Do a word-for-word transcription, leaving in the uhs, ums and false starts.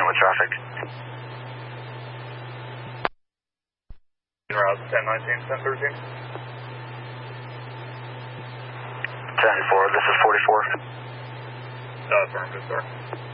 with traffic. Route ten nineteen, ten thirteen. ten four, this is forty-four. Uh, affirmative, sir.